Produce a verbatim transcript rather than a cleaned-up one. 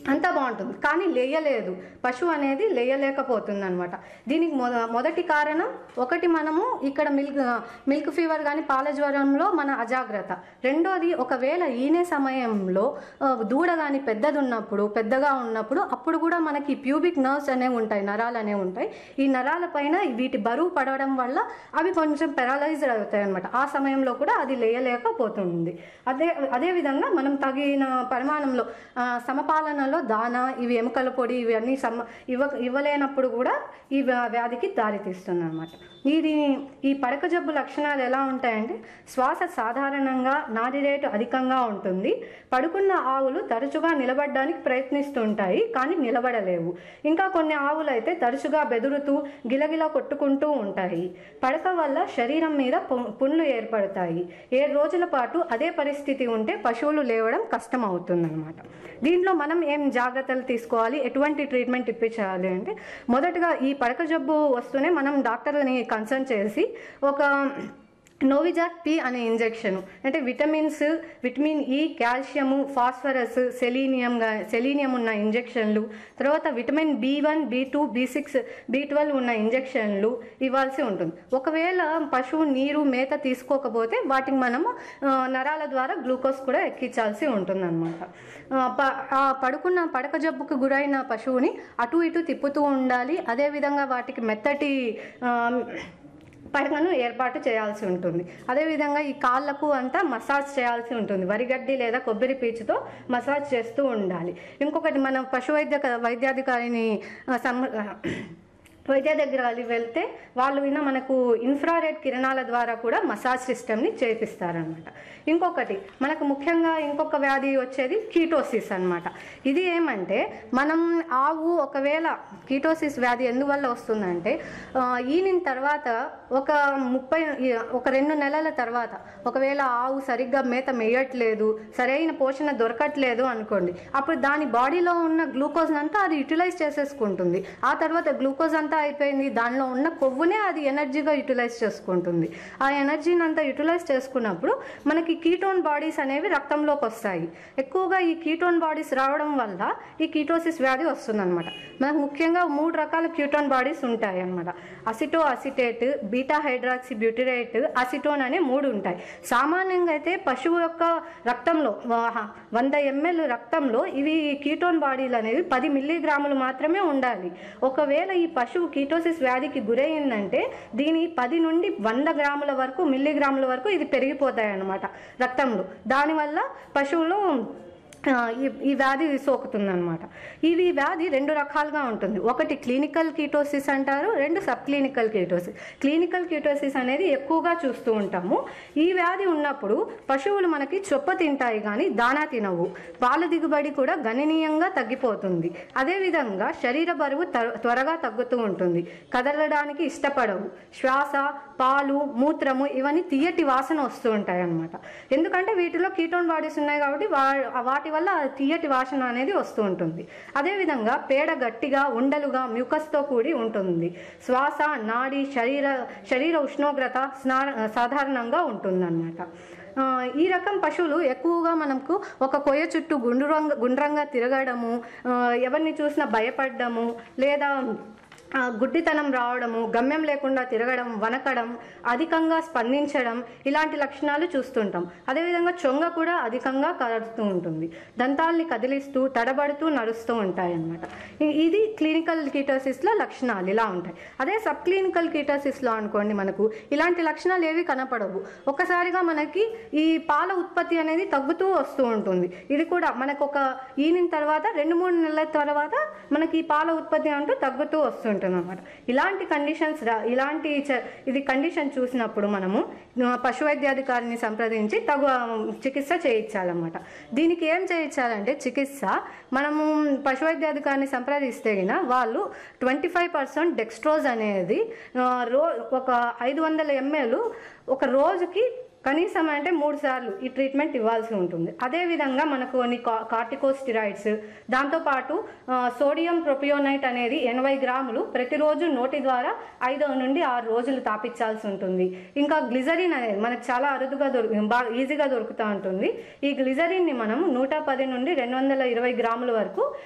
అంతా బాగుంటుంది. కానీ లేయలేదు, పశువు అనేది లేయలేకపోతుంది అనమాట. దీనికి మొద మొదటి కారణం ఒకటి, మనము ఇక్కడ మిల్క్ మిల్క్ ఫీవర్ కానీ పాల జ్వరంలో మన అజాగ్రత్త. రెండోది, ఒకవేళ ఈనే సమయంలో దూడ కానీ పెద్దది ఉన్నప్పుడు పెద్దగా ఉన్నప్పుడు అప్పుడు కూడా మనకి ప్యూబిక్ నర్వ్స్ అనేవి ఉంటాయి, నరాలు అనేవి ఉంటాయి. ఈ నరాల పైన వీటి బరువు పడడం వల్ల అవి కొంచెం పెరాలైజ్డ్ అవుతాయి అనమాట. ఆ సమయంలో కూడా అది లేయలేకపోతుంది. అదే అదేవిధంగా మనం తగిన పరిమాణంలో సమపాలనలో దానా, ఇవి ఎముకల పొడి, ఇవి అన్నీ సమ ఇవ్వ ఇవ్వలేనప్పుడు కూడా ఈ వ్యాధికి దారితీస్తుంది అనమాట. ఇది ఈ పడక జబ్బు లక్షణాలు ఎలా ఉంటాయంటే, శ్వాస సాధారణంగా, నాడి రేటు అధికంగా ఉంటుంది. పడుకున్న ఆవులు తరచుగా నిలబడడానికి ప్రయత్నిస్తుంటాయి కానీ నిలబడలేవు. ఇంకా కొన్ని ఆవులు అయితే తరచుగా బెదురుతూ గిలగిల కొట్టుకుంటూ ఉంటాయి. పడక వల్ల శరీరం మీద పుండ్లు ఏర్పడతాయి. ఏడు రోజుల పాటు అదే పరిస్థితి ఉంటే పశువులు లేవడం కష్టం అవుతుందన్నమాట. దీంట్లో మనం ఏం జాగ్రత్తలు తీసుకోవాలి, ఎటువంటి ట్రీట్మెంట్ ఇప్పించాలి అంటే, మొదటగా ఈ పడక జబ్బు వస్తూనే మనం డాక్టర్ని కన్సల్ట్ చేసి ఒక నోవిజాక్ పి అనే ఇంజెక్షన్, అంటే vitamins, vitamin E, calcium, phosphorus, selenium selenium ఉన్న ఇంజెక్షన్లు, తర్వాత vitamin B one, B two, B six, B twelve ఉన్న ఇంజెక్షన్లు ఇవ్వాల్సి ఉంటుంది. ఒకవేళ పశువు నీరు, మేత తీసుకోకపోతే వాటికి మనము నరాల ద్వారా గ్లూకోజ్ కూడా ఎక్కించాల్సి ఉంటుందన్నమాట. పడుకున్న పడక జబ్బుకు గురైన పశువుని అటు ఇటు తిప్పుతూ ఉండాలి. అదేవిధంగా వాటికి మెత్తటి పడకను ఏర్పాటు చేయాల్సి ఉంటుంది. అదేవిధంగా ఈ కాళ్ళకు అంతా మసాజ్ చేయాల్సి ఉంటుంది. వరిగడ్డి లేదా కొబ్బరి పీచుతో మసాజ్ చేస్తూ ఉండాలి. ఇంకొకటి, మనం పశు వైద్య వైద్యాధికారిని సమ్ వైద్య దగ్గర వెళ్తే వాళ్ళు విన్న మనకు ఇన్ఫ్రారెడ్ కిరణాల ద్వారా కూడా మసాజ్ సిస్టమ్ని చేపిస్తారనమాట. ఇంకొకటి, మనకు ముఖ్యంగా ఇంకొక వ్యాధి వచ్చేది కీటోసిస్ అనమాట. ఇది ఏమంటే, మనం ఆవు ఒకవేళ కీటోసిస్ వ్యాధి ఎందువల్ల వస్తుందంటే, ఈనిన తర్వాత ఒక ముప్పై ఒక రెండు నెలల తర్వాత ఒకవేళ ఆవు సరిగ్గా మేత మేయట్లేదు, సరైన పోషణ దొరకట్లేదు అనుకోండి, అప్పుడు దాని బాడీలో ఉన్న గ్లూకోజ్ అంతా అది యూటిలైజ్ చేసేసుకుంటుంది. ఆ తర్వాత గ్లూకోజ్ అంతా అయిపోయింది, దానిలో ఉన్న కొవ్వునే అది ఎనర్జీగా యూటిలైజ్ చేసుకుంటుంది. ఆ ఎనర్జీని అంతా యూటిలైజ్ చేసుకున్నప్పుడు మనకి కీటోన్ బాడీస్ అనేవి రక్తంలోకి వస్తాయి. ఎక్కువగా ఈ కీటోన్ బాడీస్ రావడం వల్ల ఈ కీటోసిస్ వ్యాధి వస్తుందన్నమాట. మనకు ముఖ్యంగా మూడు రకాల కీటోన్ బాడీస్ ఉంటాయి అన్నమాట. అసిటో acetate, beta hydroxy butyrate, acetone అనే మూడు ఉంటాయి. సామాన్యంగా అయితే పశువు యొక్క రక్తంలో వంద ఎంఎల్ రక్తంలో ఇవి కీటోన్ బాడీలు అనేవి పది మిల్లీగ్రాములు మాత్రమే ఉండాలి. ఒకవేళ ఈ పశువు కీటోసిస్ వ్యాధికి గురైందంటే దీని పది నుండి వంద గ్రాముల వరకు మిల్లీగ్రాముల వరకు ఇది పెరిగిపోతాయి అన్నమాట రక్తంలో. దానివల్ల పశువులో ఈ వ్యాధి సోకుతుంది అనమాట. ఇది వ్యాధి రెండు రకాలుగా ఉంటుంది. ఒకటి క్లినికల్ కీటోసిస్ అంటారు, రెండు sub clinical ketosis. Clinical ketosis అనేది ఎక్కువగా చూస్తూ ఉంటాము. ఈ వ్యాధి ఉన్నప్పుడు పశువులు మనకి చొప్ప తింటాయి కానీ దానా తినవు. పాల దిగుబడి కూడా గణనీయంగా తగ్గిపోతుంది. అదేవిధంగా శరీర బరువు త్వరగా తగ్గుతూ ఉంటుంది. కదలడానికి ఇష్టపడవు. శ్వాస, పాలు, మూత్రము ఇవన్నీ తీయటి వాసన వస్తూ ఉంటాయి అన్నమాట. ఎందుకంటే వీటిలో కీటోన్ బాడీస్ ఉన్నాయి కాబట్టి వాటి వల్ల తీయటి వాసన అనేది వస్తూ ఉంటుంది. అదేవిధంగా పేడ గట్టిగా, ఉండలుగా, మ్యూకస్తో కూడి ఉంటుంది. శ్వాస, నాడి, శరీర శరీర ఉష్ణోగ్రత సాధారణంగా ఉంటుందన్నమాట. ఈ రకం పశువులు ఎక్కువగా మనకు ఒక కొయ్య చుట్టూ గుండ్రంగా గుండ్రంగా తిరగడము, ఎవరిని చూసినా భయపడము, లేదా గుడ్డితనం రావడము, గమ్యం లేకుండా తిరగడం, వనకడం, అధికంగా స్పందించడం, ఇలాంటి లక్షణాలు చూస్తుంటాం. అదేవిధంగా చొంగ కూడా అధికంగా కదులుతూ ఉంటుంది. దంతాల్ని కదిలిస్తూ తడబడుతూ నడుస్తూ ఉంటాయి అన్నమాట. ఇది క్లినికల్ కీటోసిస్లో లక్షణాలు ఇలా ఉంటాయి. అదే సబ్ క్లినికల్ కీటోసిస్లో అనుకోండి, మనకు ఇలాంటి లక్షణాలు ఏవి కనపడవు. ఒకసారిగా మనకి ఈ పాల ఉత్పత్తి అనేది తగ్గుతూ వస్తూ ఉంటుంది. ఇది కూడా మనకు ఒక ఈనిన తర్వాత రెండు మూడు నెలల తర్వాత మనకి ఈ పాల ఉత్పత్తి అంటూ తగ్గుతూ వస్తుంది అనమాట. ఇలాంటి కండిషన్స్ ఇలాంటి ఇది కండిషన్ చూసినప్పుడు మనము పశు వైద్యాధికారిని సంప్రదించి తగు చికిత్స చేయించాలన్నమాట. దీనికి ఏం చేయించాలంటే, చికిత్స మనము పశు వైద్యాధికారిని సంప్రదిస్తే వాళ్ళు ట్వంటీ ఫైవ్ పర్సెంట్ డెక్స్ట్రోజ్ అనేది రో ఒక ఐదు వందల ఎంఎల్ ఒక రోజుకి కనీసం అంటే మూడు సార్లు ఈ ట్రీట్మెంట్ ఇవ్వాల్సి ఉంటుంది. అదేవిధంగా మనకు కొన్ని కార్టికోస్టిరాయిడ్స్, దాంతోపాటు సోడియం ప్రొపియోనైట్ అనేది ఎనభై గ్రాములు ప్రతిరోజు నోటి ద్వారా ఐదు నుండి ఆరు రోజులు తాపించాల్సి ఉంటుంది. ఇంకా గ్లిజరిన్ అనేది మనకు చాలా అరుదుగా దొరికి బాగా ఈజీగా దొరుకుతూ ఉంటుంది. ఈ గ్లిజరిన్ని మనం నూట పది నుండి రెండు వందల ఇరవై గ్రాముల వరకు